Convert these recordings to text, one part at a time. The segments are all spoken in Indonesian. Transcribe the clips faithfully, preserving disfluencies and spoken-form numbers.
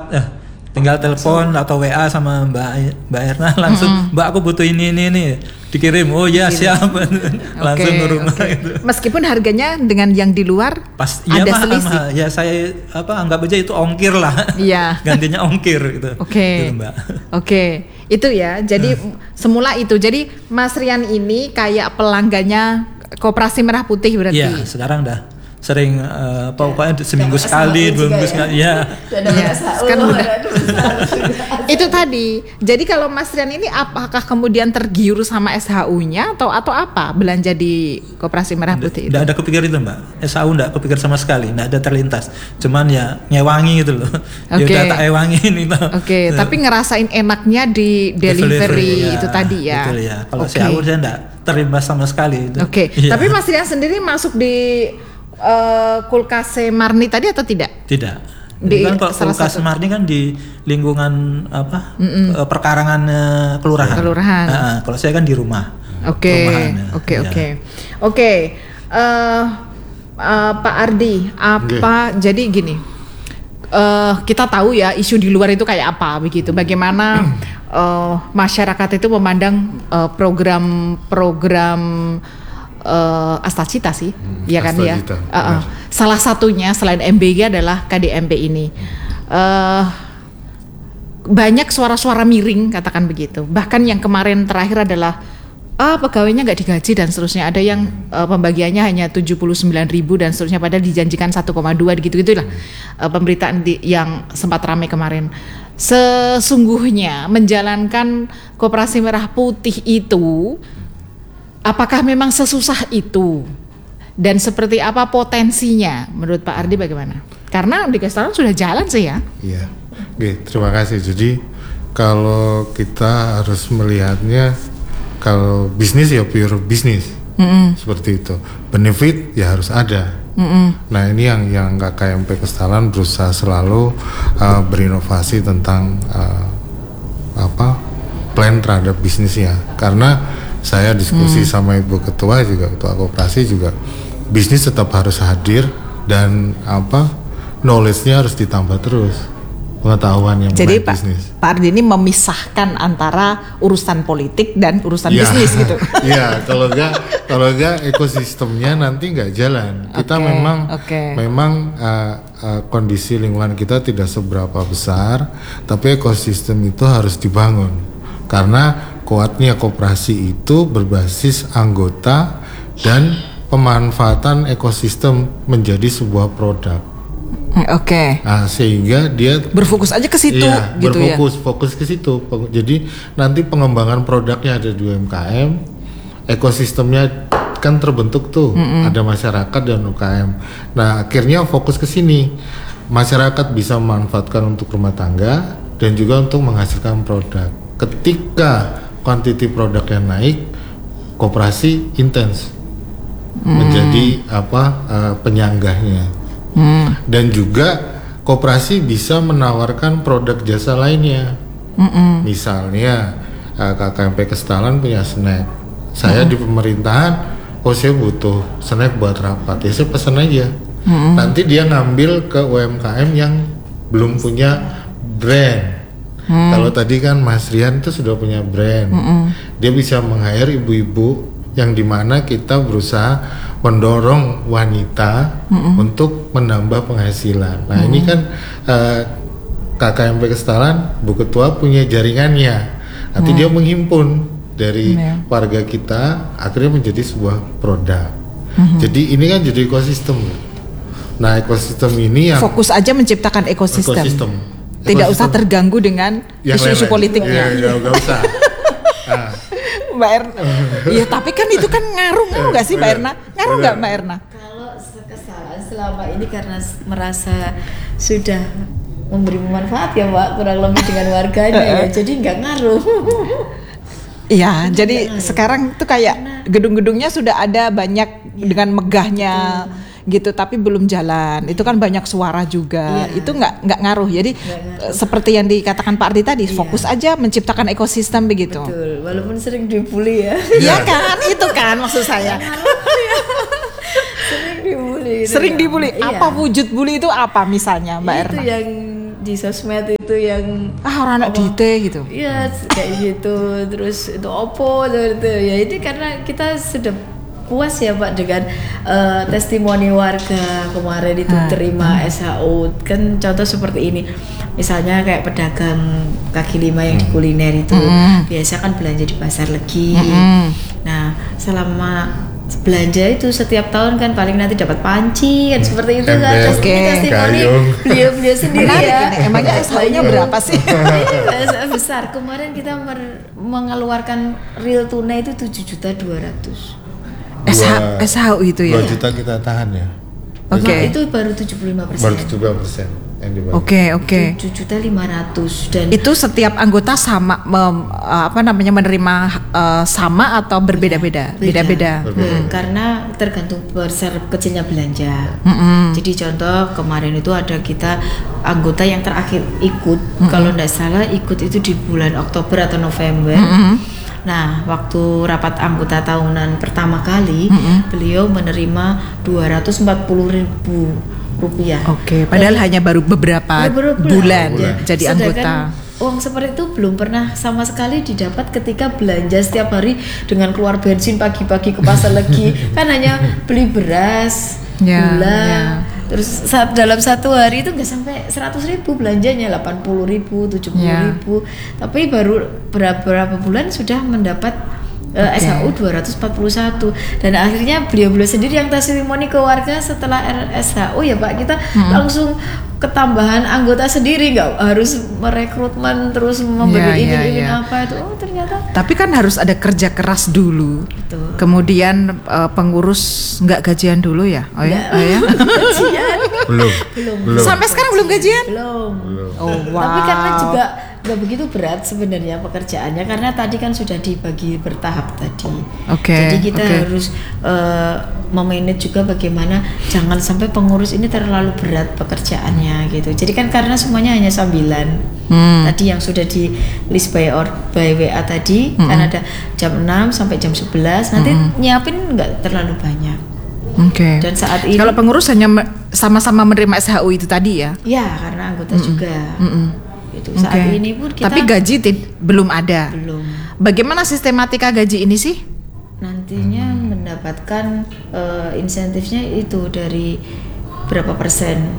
eh, tinggal telepon atau W A sama Mbak Mbak Erna langsung, mm-hmm. Mbak aku butuh ini ini ini dikirim. Oh ya siap. Langsung okay, ke rumah okay. gitu. Meskipun harganya dengan yang di luar pas ada ya, selisih. Mahal. Ya saya apa anggap aja itu ongkir lah. Iya. Gantinya ongkir gitu. Oke. Okay. Gitu, Mbak. Oke. Okay. Itu ya. Jadi hmm. semula itu. Jadi Mas Rian ini kayak pelanggannya Koperasi Merah Putih berarti. Iya, sekarang dah sering uh, pokoknya seminggu sekali, dua minggu sekali ya. Ya, kan udah. Itu tadi. Jadi kalau Mas Rian ini apakah kemudian tergiur sama S H U-nya atau atau apa belanja di Koperasi Merah Putih itu? Enggak ada kepikir itu, Mbak. S H U enggak kepikir sama sekali, enggak ada terlintas. Cuman ya ngewangi gitu loh. Okay. Ya udah tak ewangin itu. Oke, okay. Ya. Tapi ngerasain enaknya di delivery, delivery ya, itu tadi ya. Betul ya. Kalau okay. S H U saya enggak terlibat sama sekali itu. Oke. Okay. Ya. Tapi Mas Rian sendiri masuk di Uh, kulkas Marni tadi atau tidak? Tidak. Di kan kalau kulkas Marni kan di lingkungan apa? Uh, perkarangan uh, kelurahan. Kelurahan. Uh, kalau saya kan di rumah. Oke. Oke oke. Oke. Pak Ardi, apa okay. jadi gini? Uh, kita tahu ya isu di luar itu kayak apa begitu. Bagaimana uh, masyarakat itu memandang uh, program-program Uh, Astacita sih, hmm, ya kan Astacita, ya. Uh, uh. Salah satunya selain M B G adalah K D M P ini. Uh, banyak suara-suara miring, katakan begitu. Bahkan yang kemarin terakhir adalah ah pegawainya nggak digaji dan seterusnya. Ada yang uh, pembagiannya hanya tujuh puluh sembilan ribu dan seterusnya. Padahal dijanjikan satu koma dua gitu-gitulah uh, pemberitaan di, yang sempat ramai kemarin. Sesungguhnya menjalankan Koperasi Merah Putih itu apakah memang sesusah itu? Dan seperti apa potensinya? Menurut Pak Ardi bagaimana? Karena di Kestalan sudah jalan sih ya. Iya. Oke, terima kasih. Jadi kalau kita harus melihatnya, kalau bisnis ya pure bisnis. Mm-hmm. Seperti itu. Benefit ya harus ada. Mm-hmm. Nah ini yang yang K K M P Kestalan berusaha selalu uh, berinovasi tentang uh, apa plan terhadap bisnisnya. Karena saya diskusi hmm. sama Ibu Ketua juga, Ketua Koperasi juga, bisnis tetap harus hadir dan apa knowledge-nya harus ditambah terus, pengetahuan yang jadi Pak, bisnis. Pak Ardi ini memisahkan antara urusan politik dan urusan ya, bisnis gitu. Iya, kalau enggak kalau enggak ekosistemnya nanti enggak jalan. Kita okay, memang okay. memang uh, uh, kondisi lingkungan kita tidak seberapa besar, tapi ekosistem itu harus dibangun karena kuatnya koperasi itu berbasis anggota dan pemanfaatan ekosistem menjadi sebuah produk. Oke. Okay. Nah, sehingga dia berfokus aja ke situ, iya, gitu berfokus, ya. Fokus ke situ. Jadi nanti pengembangan produknya ada di U M K M, ekosistemnya kan terbentuk tuh, mm-hmm. ada masyarakat dan U K M. Nah, akhirnya fokus ke sini. Masyarakat bisa memanfaatkan untuk rumah tangga dan juga untuk menghasilkan produk. Ketika quantity produknya naik, koperasi intens hmm. menjadi apa uh, penyanggahnya, hmm. dan juga koperasi bisa menawarkan produk jasa lainnya. Hmm. Misalnya uh, K K M P Kestalan punya snack, saya hmm. di pemerintahan, oh saya butuh snack buat rapat, ya saya pesan aja. Hmm. Nanti dia ngambil ke U M K M yang belum punya brand. Hmm. Kalau tadi kan Mas Rian itu sudah punya brand, hmm. dia bisa meng-hire ibu-ibu yang dimana kita berusaha mendorong wanita hmm. untuk menambah penghasilan. Nah hmm. ini kan uh, K K M P Kestalan, Bu Ketua punya jaringannya, nanti hmm. dia menghimpun dari hmm. warga kita, akhirnya menjadi sebuah produk. Hmm. Jadi ini kan jadi ekosistem. Nah ekosistem ini yang fokus aja menciptakan ekosistem. ekosistem. Tidak usah terganggu dengan yang isu-isu politiknya. Ya, ya, gak usah. Nah. Mbak Erna. Ya tapi kan itu kan ngaruh-ngaruh nggak sih Mbak Erna? Ngaruh nggak Mbak Erna? Kalau kesalahan selama ini karena merasa sudah memberi manfaat ya Mbak, kurang lebih dengan warganya ya, jadi nggak ngaruh. Iya, jadi sekarang tuh kayak gedung-gedungnya sudah ada banyak ya, dengan megahnya. Betul. Gitu, tapi belum jalan. Itu kan banyak suara juga. Iya. Itu nggak nggak ngaruh. Jadi ngaruh. Seperti yang dikatakan Pak Ardi tadi, iya. fokus aja menciptakan ekosistem begitu. Betul. Walaupun sering dibully ya. Iya kan, itu kan maksud saya. Sering dibully. Sering dibully. Iya. Apa wujud bully itu apa misalnya, Mbak itu Erna? Yang di sosmed itu yang Ah orang anak dite gitu. iya kayak gitu, terus itu opo gitu ya. Ini karena kita sudah puas ya Pak dengan uh, testimoni warga kemarin itu Hmm. terima S H U. Kan contoh seperti ini, misalnya kayak pedagang kaki lima yang di kuliner itu Hmm. biasa kan belanja di pasar Legi. Hmm. Nah selama belanja itu setiap tahun kan paling nanti dapat panci kan seperti itu kan. Ember, Terus ini Oke. testimoni gayung. beliau-beliau sendiri Menarik ya. ini. Emangnya S H U-nya berapa sih? Iya, besar. Kemarin kita mer- mengeluarkan real tunai itu tujuh juta dua ratus. S H Dua- S H U itu ya. dua juta kita tahan ya. Oke. Nah, itu baru tujuh puluh lima persen. Baru tujuh puluh persen yang dibagi. Oke, oke. tujuh juta lima ratus dan Itu setiap anggota sama mem- apa namanya menerima eh, sama atau berbeda-beda? Beda-beda. Be- karena tergantung besar kecilnya belanja. Mm-mm. Jadi contoh kemarin itu ada kita anggota yang terakhir ikut, kalau tidak salah ikut itu di bulan Oktober atau November. Mm-mm. Nah, waktu rapat anggota tahunan pertama kali, Mm-mm. beliau menerima dua ratus empat puluh ribu rupiah. Oke, padahal hanya baru beberapa Beberapa bulan, bulan. jadi Sedangkan anggota. uang seperti itu belum pernah sama sekali didapat ketika belanja setiap hari dengan keluar bensin pagi-pagi ke pasar Legi. Kan hanya beli beras, Ya, gula, ya. terus saat dalam satu hari itu nggak sampai seratus ribu belanjanya, delapan puluh ribu, tujuh puluh Ya. ribu. Tapi baru beberapa bulan sudah mendapat uh, Oke. S H U dua ratus empat puluh satu dan akhirnya beliau-beliau sendiri yang testimoni ke warga setelah R S H U ya Pak, kita langsung ketambahan anggota sendiri, nggak harus merekrutmen terus memberi Ya, ini ya, ini ya. apa itu. Oh ternyata Tapi kan harus ada kerja keras dulu. Betul. Kemudian eh, pengurus nggak gajian dulu ya? Oh ya, Nggak. oh ya. gajian Belum. belum Belum. Sampai sekarang belum gajian? belum. Belum. Oh wow. Tapi karena juga nggak begitu berat sebenarnya pekerjaannya, karena tadi kan sudah dibagi bertahap tadi. Oke, Jadi kita oke. harus uh, memanage juga bagaimana jangan sampai pengurus ini terlalu berat pekerjaannya gitu. Jadi kan karena semuanya hanya sambilan. Hmm. Tadi yang sudah di list by or by W A tadi kan ada jam enam sampai jam sebelas. Nanti nyiapin nggak terlalu banyak. Oke. Dan saat ini Kalau pengurus hanya me- sama-sama menerima S H U itu tadi ya? ya karena anggota juga. Gitu. Saat Oke. ini pun kita Tapi gaji tid- belum ada. belum. Bagaimana sistematika gaji ini sih? Nantinya mendapatkan eh, insentifnya itu dari berapa persen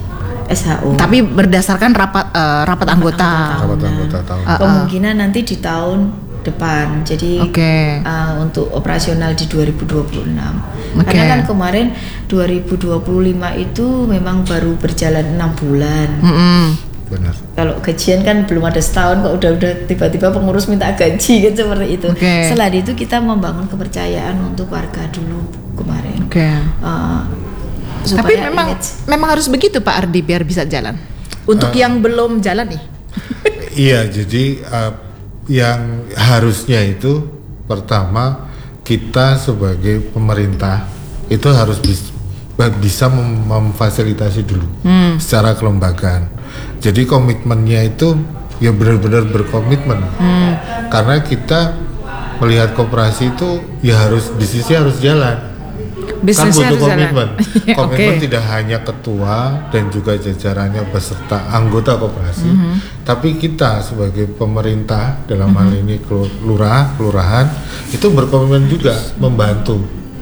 S H U. Tapi berdasarkan rapat eh, rapat anggota. Rapat anggota tahun. Ah, Kemungkinan nanti di tahun depan. Jadi Oke. eh, untuk operasional di dua ribu dua puluh enam. Oke. Karena kan kemarin dua ribu dua puluh lima itu memang baru berjalan enam bulan. Mm-mm. Benar. Kalau gajian kan belum ada setahun kok udah-udah tiba-tiba pengurus minta gaji kan seperti itu. Oke. Setelah itu kita membangun kepercayaan untuk warga dulu kemarin. Oke. Uh, Tapi supaya memang image- memang harus begitu Pak Ardi biar bisa jalan. Untuk yang belum jalan nih. Iya, jadi uh, yang harusnya itu pertama kita sebagai pemerintah itu harus bis, bisa mem- memfasilitasi dulu secara kelembagaan. Jadi komitmennya itu ya benar-benar berkomitmen, karena kita melihat koperasi itu ya harus bisnisnya harus jalan. Bisnisnya kan butuh harus jalan. komitmen. Iya, Komitmen oke. tidak hanya ketua dan juga jajarannya beserta anggota koperasi, tapi kita sebagai pemerintah dalam hal ini kelu- lurah, kelurahan itu berkomitmen juga membantu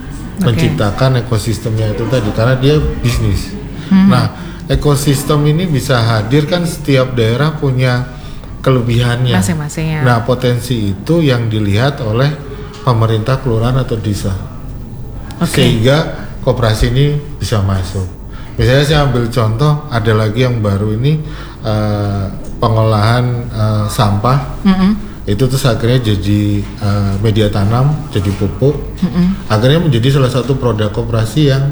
menciptakan ekosistemnya itu tadi karena dia bisnis. Nah, ekosistem ini bisa hadir kan setiap daerah punya kelebihannya. Masing-masing ya. Nah, potensi itu yang dilihat oleh pemerintah kelurahan atau desa. Oke. Sehingga koperasi ini bisa masuk. Misalnya saya ambil contoh, ada lagi yang baru ini eh, pengolahan eh, sampah. Mm-mm. Itu terus akhirnya jadi eh, media tanam, jadi pupuk. Akhirnya menjadi salah satu produk koperasi yang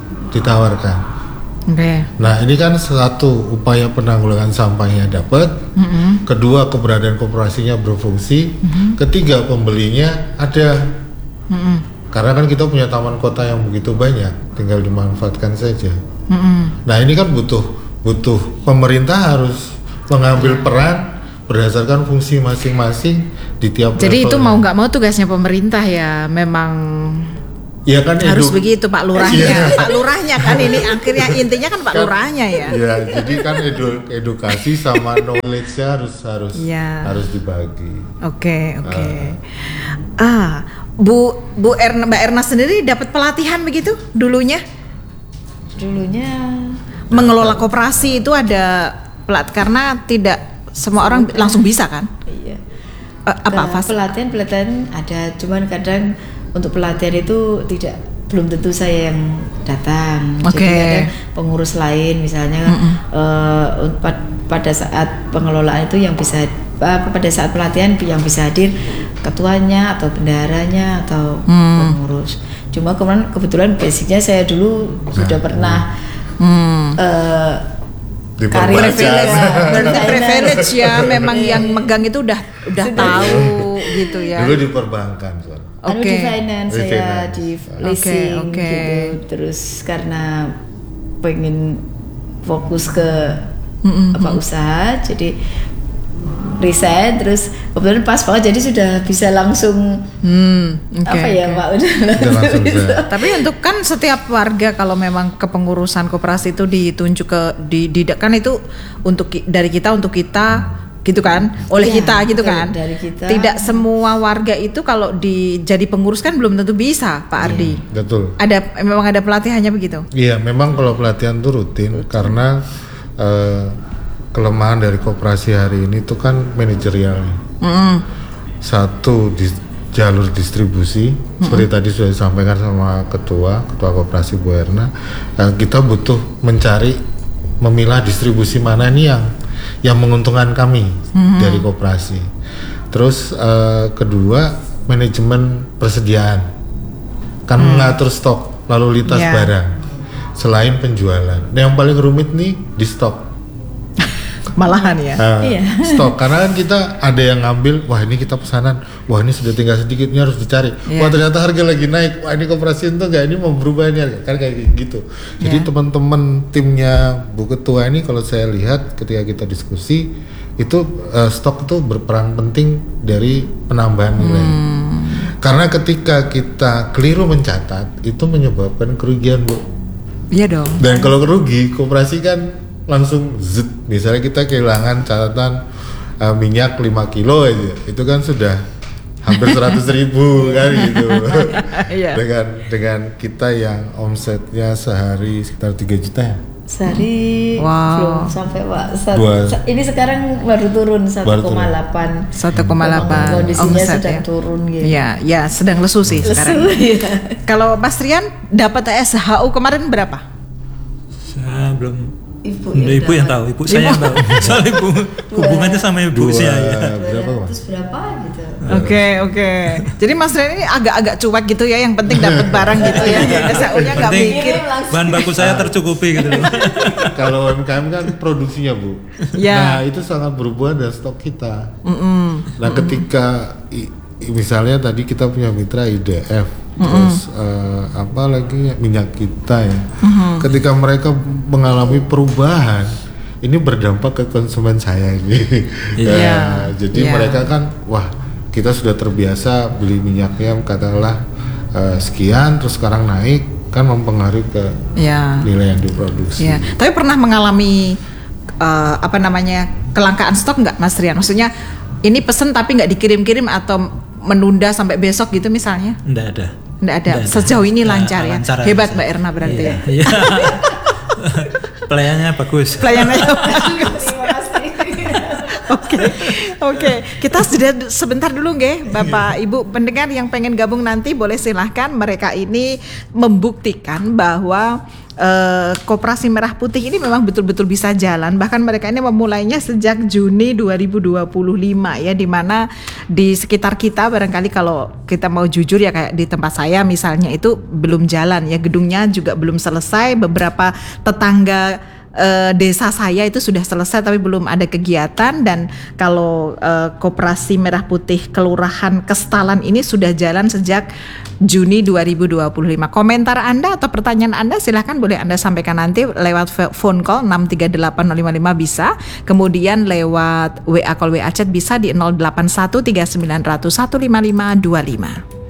ditawarkan. Oke. Nah, ini kan satu upaya penanggulangan sampahnya dapat, Mm-mm. kedua keberadaan koperasinya berfungsi, ketiga pembelinya ada. Mm-mm. Karena kan kita punya taman kota yang begitu banyak, tinggal dimanfaatkan saja. Mm-mm. Nah, ini kan butuh butuh pemerintah harus mengambil peran berdasarkan fungsi masing-masing di tiap Jadi itu levelnya. mau nggak mau tugasnya pemerintah ya memang Ya kan harus edu- begitu Pak Lurahnya, Pak Lurahnya kan ini akhirnya intinya kan Pak Lurahnya ya. Ya, jadi kan edu- edukasi sama knowledge-nya harus harus Ya. harus dibagi. Oke, oke. Ah, Bu Bu Erna, Mbak Erna sendiri dapat pelatihan begitu dulunya? Dulunya Mengelola koperasi itu ada pelat karena tidak semua orang langsung bisa kan? iya. Eh, apa Ke- fas? pelatihan pelatihan ada, cuman kadang untuk pelatihan itu tidak belum tentu saya yang datang. Oke. Jadi kadang pengurus lain misalnya eh, pad- pada saat pengelolaan itu yang bisa apa, pada saat pelatihan yang bisa hadir ketuanya atau bendaharanya atau pengurus. Cuma kemudian kebetulan basicnya saya dulu sudah pernah Hmm. eh, Diperbaca. karir Privilege, saya. berarti Finance. privilege ya. Memang yang megang itu udah udah tahu gitu ya. Dulu di perbankan, soal. Anu Oke. di finance, Di saya finance. di Oke, leasing oke. gitu. Terus karena pengen fokus ke apa usaha, jadi resign. Terus kebetulan pas banget, jadi sudah bisa langsung Hmm, oke, apa ya oke. Pak udah Udah langsung bisa. Tapi untuk kan setiap warga kalau memang kepengurusan koperasi itu ditunjuk ke di, di kan itu untuk ki- dari kita untuk kita gitu kan, oleh Iya, kita gitu betul, kan. dari kita. Tidak semua warga itu kalau di jadi pengurus kan belum tentu bisa, Pak Ardi. Betul. Ada memang ada pelatihannya begitu. Iya, memang kalau pelatihan tuh rutin karena eh, kelemahan dari koperasi hari ini tuh kan manajerialnya. Mm-mm. Satu di jalur distribusi, seperti tadi sudah disampaikan sama ketua ketua koperasi Bu Erna, eh, kita butuh mencari memilah distribusi mana nih yang yang menguntungkan kami dari koperasi. Terus eh, kedua, manajemen persediaan kan mengatur stok lalu lintas Ya. barang selain penjualan. Nah, yang paling rumit nih di stok. Malahan ya. Nah, Iya. stok karena kan kita ada yang ngambil, wah ini kita pesanan, wah ini sudah tinggal sedikit, ini harus dicari. Iya. Wah ternyata harga lagi naik, wah ini koperasi itu enggak, ini mau berubah ini harga, kan kayak gitu. Jadi Iya. teman-teman timnya Bu Ketua ini kalau saya lihat ketika kita diskusi itu eh, stok itu berperan penting dari penambahan nilai. Hmm. Karena ketika kita keliru mencatat itu menyebabkan kerugian, Bu. Iya dong. Dan kalau rugi, koperasi kan langsung zet. Misalnya kita kehilangan catatan uh, minyak lima kilo aja, itu kan sudah hampir seratus ribu kan gitu. Iya. Dengan dengan kita yang omsetnya sehari sekitar tiga juta ya. sehari Wow. belum sampai Pak. Sat- Dua. sa- ini sekarang baru turun satu koma delapan. satu koma delapan Kondisinya omset sedang ya. turun gitu. Iya, ya sedang lesu sih sekarang. Iya. Kalau Mas Rian dapat S H U kemarin berapa? Saya belum. Ibu, Udah ibu yang tahu, ibu saya yang tahu. Soal ibu hubungannya sama ibu Dua, saya. Ya. berapa Mas? Terus berapa gitu. Oke, oke. Jadi Mas Rian ini agak-agak cuek gitu ya, yang penting dapat barang gitu ya. S H U-nya nggak Penting mikir. bahan baku saya tercukupi gitu loh. Kalau U M K M kan produksinya Bu. Ya. Nah itu sangat berhubungan dengan stok kita. Nah ketika i- i- misalnya tadi kita punya mitra I D F, terus eh, apa lagi minyak kita ya. Ketika mereka mengalami perubahan, ini berdampak ke konsumen saya ini. Iya. Ya, jadi Iya. mereka kan wah kita sudah terbiasa beli minyaknya katakanlah eh, sekian, terus sekarang naik kan mempengaruhi ke Ya. nilai yang diproduksi. Ya. Tapi pernah mengalami eh, apa namanya kelangkaan stok nggak, Mas Rian? Maksudnya ini pesen tapi nggak dikirim-kirim atau menunda sampai besok gitu misalnya? Enggak ada. Nggak ada. Nggak ada. Sejauh ini Nah, lancar ya. lancar Hebat aja. Mbak Erna berarti Iya, ya. iya. Pelayannya bagus. Pelayanannya bagus. Terima kasih. Oke, oke. Kita sudah sebentar dulu nggih, Bapak Ibu pendengar yang pengen gabung nanti boleh silahkan. Mereka ini membuktikan bahwa eh, Koperasi Merah Putih ini memang betul-betul bisa jalan. Bahkan mereka ini memulainya sejak Juni dua ribu dua puluh lima ya, di mana di sekitar kita barangkali kalau kita mau jujur ya kayak di tempat saya misalnya itu belum jalan ya, gedungnya juga belum selesai. Beberapa tetangga Eh, desa saya itu sudah selesai tapi belum ada kegiatan. Dan kalau eh, Koperasi Merah Putih Kelurahan Kestalan ini sudah jalan sejak Juni dua ribu dua puluh lima. Komentar Anda atau pertanyaan Anda silahkan boleh Anda sampaikan nanti lewat phone call enam tiga delapan nol lima lima bisa, kemudian lewat W A call W A chat bisa di nol delapan satu tiga sembilan nol nol satu lima lima dua lima.